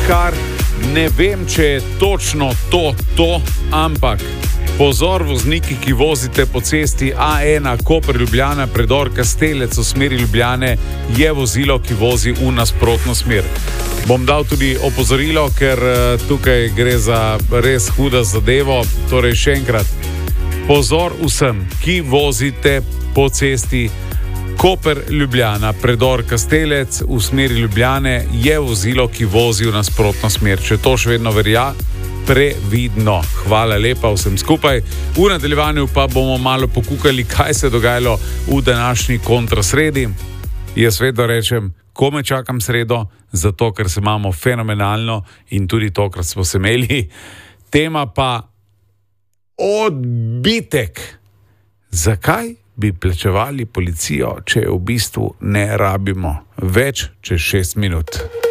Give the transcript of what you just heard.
kar. Ne vem, če je točno to, ampak pozor vozniki, ki vozite po cesti A1 Koper-Ljubljana, predor Kastelec v smeri Ljubljane, je vozilo, ki vozi v nasprotno smer. Bom dal tudi opozorilo, ker tukaj gre za res huda zadevo. Torej še enkrat, pozor vsem, ki vozite po cesti Koper-Ljubljana, predor Kastelec v smeri Ljubljane, je vozilo, ki vozi v nasprotno smer. Če to še vedno verja, previdno. Hvala lepa vsem skupaj. V nadaljevanju pa bomo malo pokukali, kaj se je dogajalo v današnji kontrasredi. Jaz vedno rečem, kome čakam sredo, zato ker se imamo fenomenalno in tudi tokrat smo se imeli. Tema pa odbitek. Zakaj bi plačevali policijo, če v bistvu ne rabimo? Več čez 6 minut.